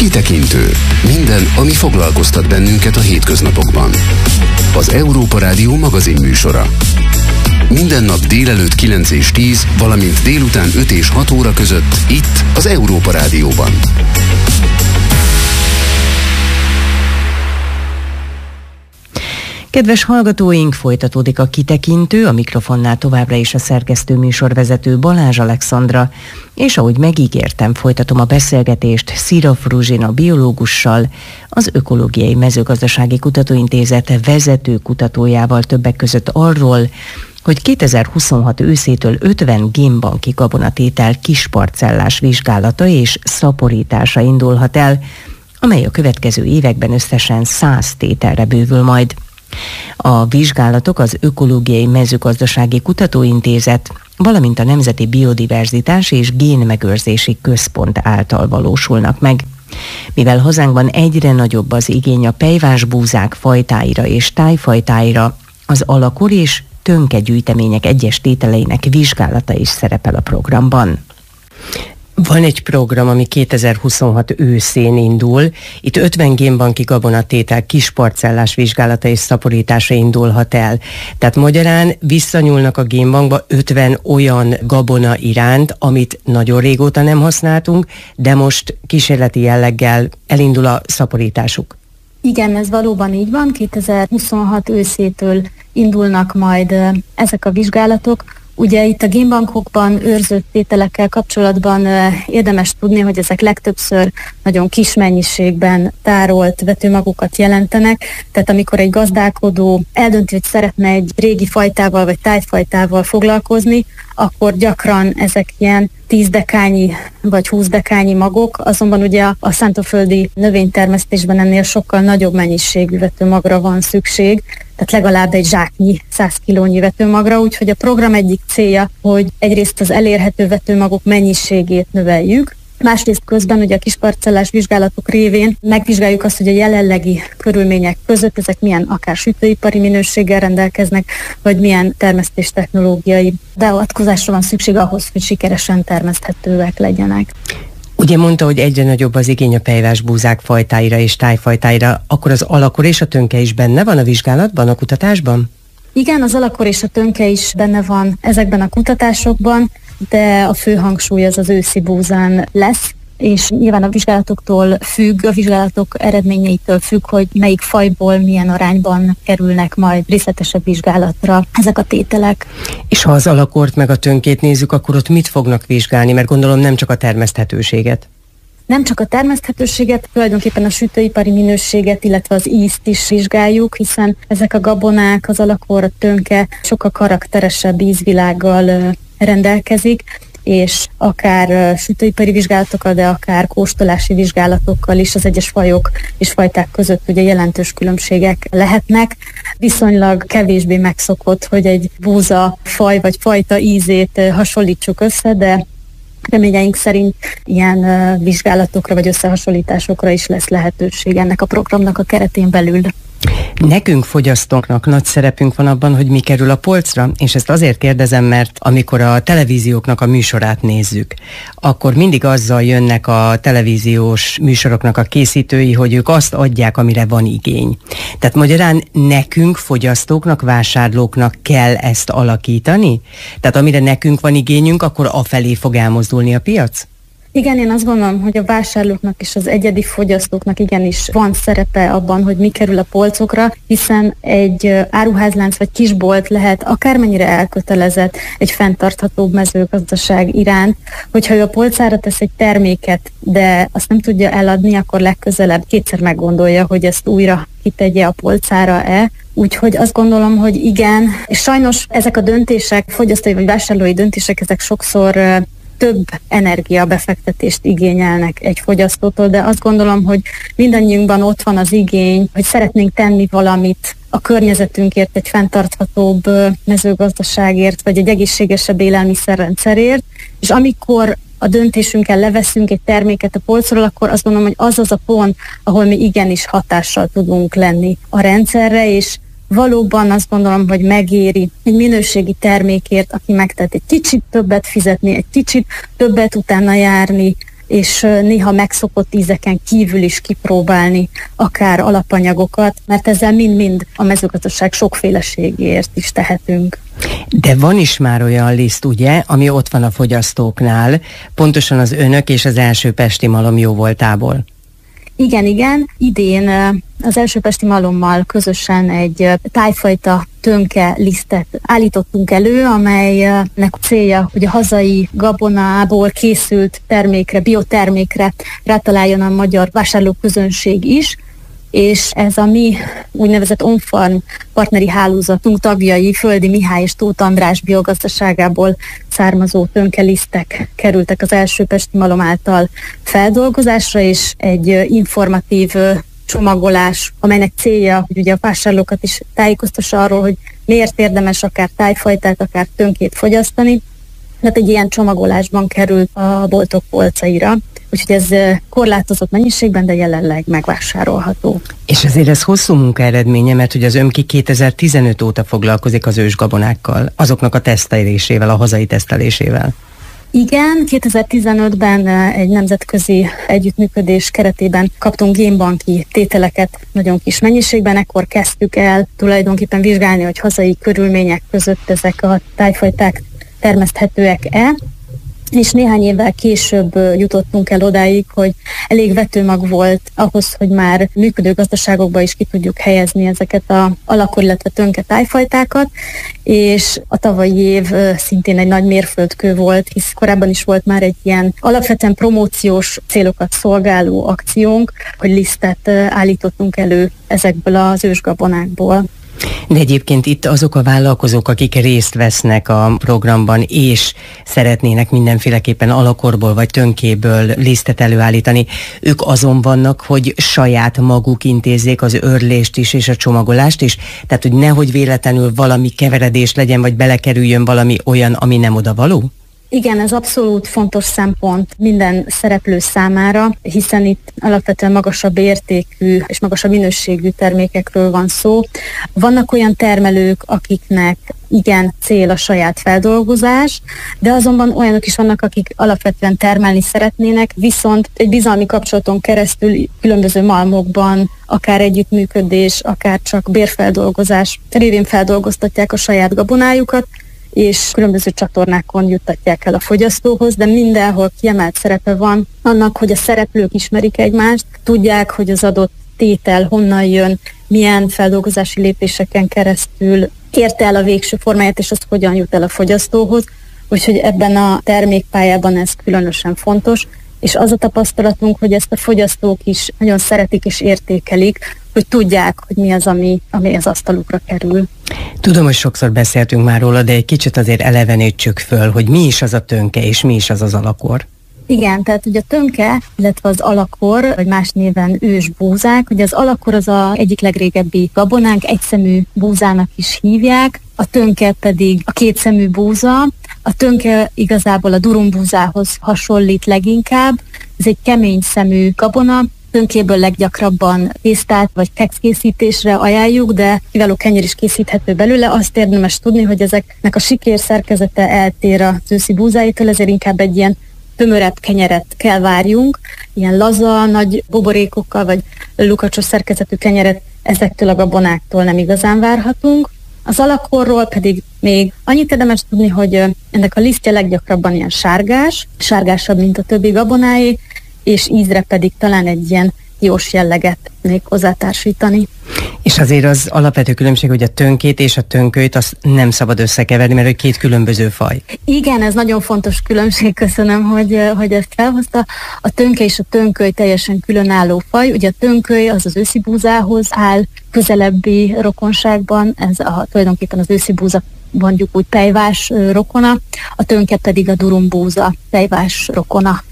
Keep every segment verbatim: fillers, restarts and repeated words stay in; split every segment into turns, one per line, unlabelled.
Kitekintő. Minden, ami foglalkoztat bennünket a hétköznapokban. Az Európa Rádió magazin műsora. Minden nap délelőtt kilenc és tíz, valamint délután öt és hat óra között itt az Európa Rádióban.
Kedves hallgatóink, folytatódik a Kitekintő, a mikrofonnál továbbra is a szerkesztő műsorvezető Balázs Alexandra, és ahogy megígértem, folytatom a beszélgetést Szirov Ruzsina biológussal, az Ökológiai Mezőgazdasági Kutatóintézet vezető kutatójával, többek között arról, hogy kétezer-huszonhat őszétől ötven génbanki gabonatétel kisparcellás vizsgálata és szaporítása indulhat el, amely a következő években összesen száz tételre bővül majd. A vizsgálatok az Ökológiai Mezőgazdasági Kutatóintézet, valamint a Nemzeti Biodiverzitás és Génmegőrzési Központ által valósulnak meg. Mivel hazánkban egyre nagyobb az igény a pejvásbúzák fajtáira és tájfajtáira, az alakor és tönkegyűjtemények egyes tételeinek vizsgálata is szerepel a programban. Van egy program, ami kétezer-huszonhat őszén indul. Itt ötven génbanki gabonatétel kisparcellás vizsgálata és szaporítása indulhat el. Tehát magyarán visszanyúlnak a génbankba ötven olyan gabona iránt, amit nagyon régóta nem használtunk, de most kísérleti jelleggel elindul a szaporításuk.
Igen, ez valóban így van. kétezer-huszonhat őszétől indulnak majd ezek a vizsgálatok. Ugye itt a génbankokban őrzött tételekkel kapcsolatban érdemes tudni, hogy ezek legtöbbször nagyon kis mennyiségben tárolt vetőmagokat jelentenek, tehát amikor egy gazdálkodó eldönti, hogy szeretne egy régi fajtával vagy tájfajtával foglalkozni, akkor gyakran ezek ilyen tíz dekányi vagy húsz dekányi magok, azonban ugye a szántóföldi növénytermesztésben ennél sokkal nagyobb mennyiségű vetőmagra van szükség, tehát legalább egy zsáknyi, száz kilónyi vetőmagra, úgyhogy a program egyik célja, hogy egyrészt az elérhető vetőmagok mennyiségét növeljük, másrészt közben ugye a kisparcellás vizsgálatok révén megvizsgáljuk azt, hogy a jelenlegi körülmények között ezek milyen akár sütőipari minőséggel rendelkeznek, vagy milyen termesztéstechnológiai beavatkozásra van szükség ahhoz, hogy sikeresen termeszthetőek legyenek.
Ugye mondta, hogy egyre nagyobb az igény a pejvásbúzák fajtáira és tájfajtáira, akkor az alakor és a tönke is benne van a vizsgálatban, a kutatásban?
Igen, az alakor és a tönke is benne van ezekben a kutatásokban, de a fő hangsúly az az őszi búzán lesz, és nyilván a vizsgálatoktól függ, a vizsgálatok eredményeitől függ, hogy melyik fajból milyen arányban kerülnek majd részletesebb vizsgálatra ezek a tételek.
És ha az alakort meg a tönkét nézzük, akkor ott mit fognak vizsgálni? Mert gondolom nem csak a termeszthetőséget.
Nem csak a termeszthetőséget, tulajdonképpen a sütőipari minőséget, illetve az ízt is vizsgáljuk, hiszen ezek a gabonák, az alakor, a tönke sokkal karakteresebb ízvilággal rendelkezik, és akár sütőipari vizsgálatokkal, de akár kóstolási vizsgálatokkal is az egyes fajok és fajták között ugye jelentős különbségek lehetnek. Viszonylag kevésbé megszokott, hogy egy búza faj vagy fajta ízét hasonlítsuk össze, de reményeink szerint ilyen uh, vizsgálatokra vagy összehasonlításokra is lesz lehetőség ennek a programnak a keretén belül.
Nekünk fogyasztóknak nagy szerepünk van abban, hogy mi kerül a polcra, és ezt azért kérdezem, mert amikor a televízióknak a műsorát nézzük, akkor mindig azzal jönnek a televíziós műsoroknak a készítői, hogy ők azt adják, amire van igény. Tehát magyarán nekünk, fogyasztóknak, vásárlóknak kell ezt alakítani? Tehát amire nekünk van igényünk, akkor afelé fog elmozdulni a piac?
Igen, én azt gondolom, hogy a vásárlóknak és az egyedi fogyasztóknak igenis van szerepe abban, hogy mi kerül a polcokra, hiszen egy áruházlánc vagy kisbolt lehet akármennyire elkötelezett egy fenntarthatóbb mezőgazdaság iránt, hogyha ő a polcára tesz egy terméket, de azt nem tudja eladni, akkor legközelebb kétszer meggondolja, hogy ezt újra kitegye a polcára-e. Úgyhogy azt gondolom, hogy igen, és sajnos ezek a döntések, fogyasztói vagy vásárlói döntések, ezek sokszor több energiabefektetést igényelnek egy fogyasztótól, de azt gondolom, hogy mindannyiunkban ott van az igény, hogy szeretnénk tenni valamit a környezetünkért, egy fenntarthatóbb mezőgazdaságért, vagy egy egészségesebb élelmiszerrendszerért, és amikor a döntésünkkel leveszünk egy terméket a polcról, akkor azt gondolom, hogy az az a pont, ahol mi igenis hatással tudunk lenni a rendszerre, és valóban azt gondolom, hogy megéri egy minőségi termékért, aki megtett egy kicsit többet fizetni, egy kicsit többet utána járni, és néha megszokott ízeken kívül is kipróbálni akár alapanyagokat, mert ezzel mind-mind a mezőgazdaság sokféleségéért is tehetünk.
De van is már olyan liszt, ugye, ami ott van a fogyasztóknál, pontosan az önök és az első pesti malom jóvoltából.
Igen, igen. Idén az első pesti malommal közösen egy tájfajta tönke lisztet állítottunk elő, amelynek célja, hogy a hazai gabonából készült termékre, biotermékre rátaláljon a magyar vásárlóközönség is, és ez a mi úgynevezett on-farm partneri hálózatunk tagjai, Földi Mihály és Tóth András biogazdaságából származó tönkelisztek kerültek az első pesti malom által feldolgozásra, és egy informatív csomagolás, amelynek célja, hogy ugye a vásárlókat is tájékoztassa arról, hogy miért érdemes akár tájfajtát, akár tönkét fogyasztani. Tehát egy ilyen csomagolásban került a boltok polcaira. Úgyhogy ez korlátozott mennyiségben, de jelenleg megvásárolható.
És azért ez hosszú munka eredménye, mert ugye az ÖMKI kétezer-tizenöt óta foglalkozik az ősgabonákkal, azoknak a tesztelésével, a hazai tesztelésével.
Igen, kétezer-tizenötben egy nemzetközi együttműködés keretében kaptunk génbanki tételeket nagyon kis mennyiségben, ekkor kezdtük el tulajdonképpen vizsgálni, hogy hazai körülmények között ezek a tájfajták termeszthetőek-e, és néhány évvel később jutottunk el odáig, hogy elég vetőmag volt ahhoz, hogy már működő gazdaságokba is ki tudjuk helyezni ezeket a alakor, illetve tönke tájfajtákat, és a tavalyi év szintén egy nagy mérföldkő volt, hisz korábban is volt már egy ilyen alapvetően promóciós célokat szolgáló akciónk, hogy lisztet állítottunk elő ezekből az ősgabonákból.
De egyébként itt azok a vállalkozók, akik részt vesznek a programban, és szeretnének mindenféleképpen alakorból vagy tönkéből lisztet előállítani, ők azon vannak, hogy saját maguk intézzék az őrlést is és a csomagolást is? Tehát, hogy nehogy véletlenül valami keveredés legyen, vagy belekerüljön valami olyan, ami nem odavaló?
Igen, ez abszolút fontos szempont minden szereplő számára, hiszen itt alapvetően magasabb értékű és magasabb minőségű termékekről van szó. Vannak olyan termelők, akiknek igen cél a saját feldolgozás, de azonban olyanok is vannak, akik alapvetően termelni szeretnének, viszont egy bizalmi kapcsolaton keresztül különböző malmokban, akár együttműködés, akár csak bérfeldolgozás révén feldolgoztatják a saját gabonájukat, és különböző csatornákon juttatják el a fogyasztóhoz, de mindenhol kiemelt szerepe van annak, hogy a szereplők ismerik egymást, tudják, hogy az adott tétel honnan jön, milyen feldolgozási lépéseken keresztül érte el a végső formáját, és azt hogyan jut el a fogyasztóhoz. Úgyhogy ebben a termékpályában ez különösen fontos, és az a tapasztalatunk, hogy ezt a fogyasztók is nagyon szeretik és értékelik, hogy tudják, hogy mi az, ami, ami az asztalukra kerül.
Tudom, hogy sokszor beszéltünk már róla, de egy kicsit azért elevenítsük föl, hogy mi is az a tönke, és mi is az az alakor.
Igen, tehát ugye a tönke, illetve az alakor, vagy más néven ősbúzák, ugye az alakor az a egyik legrégebbi gabonánk, egyszemű búzának is hívják, a tönke pedig a kétszemű búza. A tönke igazából a durumbúzához hasonlít leginkább, ez egy kemény szemű gabona, tönkéből leggyakrabban tésztát vagy kekszkészítésre ajánljuk, de kiváló kenyér is készíthető belőle. Azt érdemes tudni, hogy ezeknek a sikér szerkezete eltér az őszi búzáitól, ezért inkább egy ilyen tömörebb kenyeret kell várjunk, ilyen laza, nagy buborékokkal vagy lukacsos szerkezetű kenyeret ezektől a gabonáktól nem igazán várhatunk. Az alakorról pedig még annyit érdemes tudni, hogy ennek a lisztje leggyakrabban ilyen sárgás, sárgásabb, mint a többi gabonáé, és ízre pedig talán egy ilyen diós jelleget még hozzátársítani.
És azért az alapvető különbség, hogy a tönkét és a tönkölyt azt nem szabad összekeverni, mert hogy két különböző faj.
Igen, ez nagyon fontos különbség, köszönöm, hogy, hogy ezt felhozta. A tönke és a tönköly teljesen különálló faj. Ugye a tönköly az az őszi búzához áll közelebbi rokonságban, ez a, tulajdonképpen az őszi búza mondjuk úgy pejvás rokona, a tönke pedig a durumbúza pejvás rokona.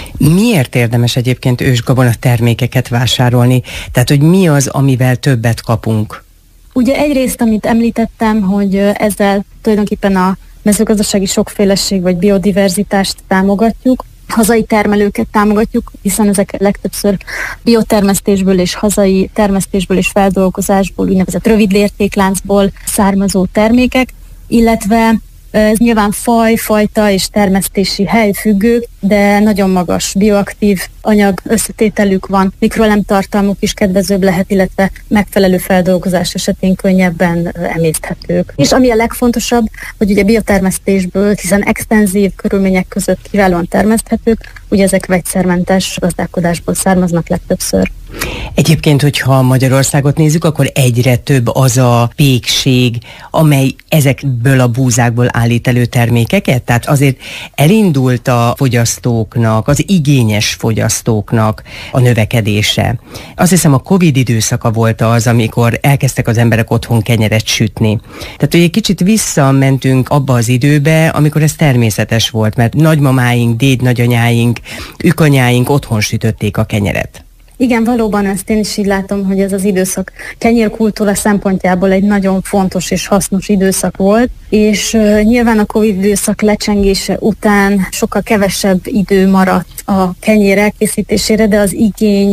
Miért érdemes egyébként ősgabona termékeket vásárolni? Tehát, hogy mi az, amivel többet kapunk?
Ugye egyrészt, amit említettem, hogy ezzel tulajdonképpen a mezőgazdasági sokféleség vagy biodiverzitást támogatjuk, hazai termelőket támogatjuk, hiszen ezek legtöbbször biotermesztésből és hazai termesztésből és feldolgozásból, úgynevezett rövid értékláncból származó termékek, illetve Ez nyilván faj, fajta és termesztési hely függő, de nagyon magas bioaktív anyag összetételük van, mikroelemtartalmuk is kedvezőbb lehet, illetve megfelelő feldolgozás esetén könnyebben emészthetők. És ami a legfontosabb, hogy ugye biotermesztésből, hiszen extenzív körülmények között kiválóan termeszthetők, ugye ezek vegyszermentes gazdálkodásból származnak legtöbbször.
Egyébként, hogyha Magyarországot nézzük, akkor egyre több az a pékség, amely ezekből a búzákból állít elő termékeket. Tehát azért elindult a fogyasztóknak, az igényes fogyasztóknak a növekedése. Azt hiszem, a Covid időszaka volt az, amikor elkezdtek az emberek otthon kenyeret sütni. Tehát, hogy egy kicsit visszamentünk abba az időbe, amikor ez természetes volt, mert nagymamáink, dédnagyanyáink, ükanyáink otthon sütötték a kenyeret.
Igen, valóban ezt én is így látom, hogy ez az időszak kenyérkultúra szempontjából egy nagyon fontos és hasznos időszak volt, és uh, nyilván a Covid időszak lecsengése után sokkal kevesebb idő maradt a kenyér elkészítésére, de az igény